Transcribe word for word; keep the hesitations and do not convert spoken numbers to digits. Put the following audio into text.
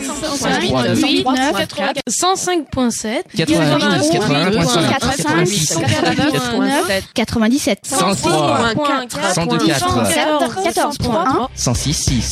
soixante-huit, neuf, cent cinq virgule sept, quatre-vingt-dix, quatre-vingt-un virgule cinq, quatre-vingt-six, quatre-vingt-neuf, quatre-vingt-dix-sept, cent trois, cent deux, quatre, quatorze, cent six, six.